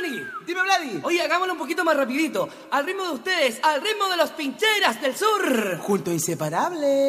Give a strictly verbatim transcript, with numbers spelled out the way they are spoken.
Dani. Dime, Vladi. Oye, hagámoslo un poquito más rapidito. Al ritmo de ustedes, al ritmo de los Pincheras del Sur. Junto inseparable.